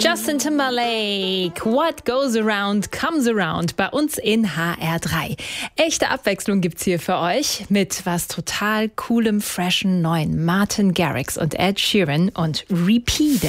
Justin Timberlake, What Goes Around Comes Around, bei uns in HR3. Echte Abwechslung gibt's hier für euch mit was total coolem, freshen, neuen. Martin Garrix und Ed Sheeran und Repeated.